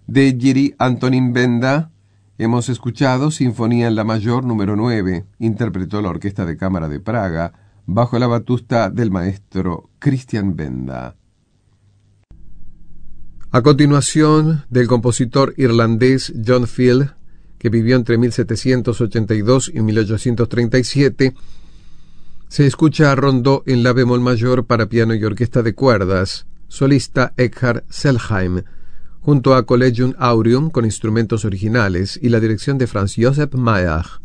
De Jiří Antonín Benda hemos escuchado Sinfonía en la Mayor número 9, interpretó la Orquesta de Cámara de Praga, bajo la batusta del maestro Christian Benda. A continuación, del compositor irlandés John Field, que vivió entre 1782 y 1837, se escucha a Rondó en la bemol mayor para piano y orquesta de cuerdas, solista Eckhard Selheim, junto a Collegium Aureum con instrumentos originales y la dirección de Franz Josef Mayer.